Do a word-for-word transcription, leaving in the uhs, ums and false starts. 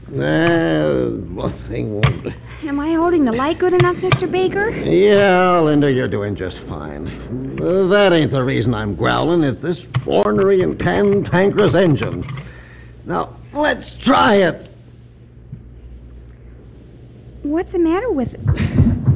Uh, the thing won't... Am I holding the light good enough, Mister Baker? Yeah, Linda, you're doing just fine. Uh, that ain't the reason I'm growling. It's this ornery and cantankerous engine. Now, let's try it. What's the matter with it?